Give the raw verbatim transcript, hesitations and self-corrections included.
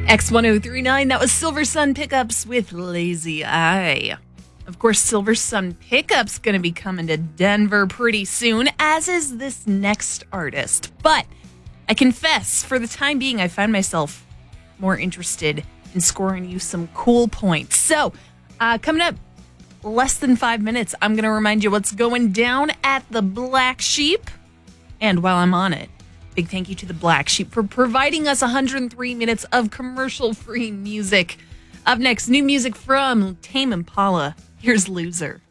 X ten thirty-nine, that was Silver Sun Pickups with Lazy Eye. Of course, Silver Sun Pickups going to be coming to Denver pretty soon, as is this next artist. But I confess, for the time being, I find myself more interested in scoring you some cool points. So, uh, coming up less than five minutes, I'm going to remind you what's going down at the Black Sheep. And while I'm on it, big thank you to the Black Sheep for providing us one hundred three minutes of commercial-free music. Up next, new music from Tame Impala. Here's Loser.